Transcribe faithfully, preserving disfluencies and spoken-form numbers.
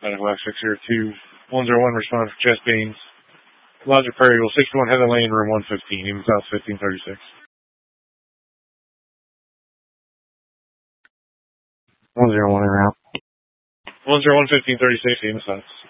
Atlantic Black six zero two. one zero one, respond for Chest Baines. Logic Prairie Eagle sixty-one, Heather Lane, room one fifteen, even south fifteen thirty-six. one zero one en route. one zero one, fifteen thirty-six, even south.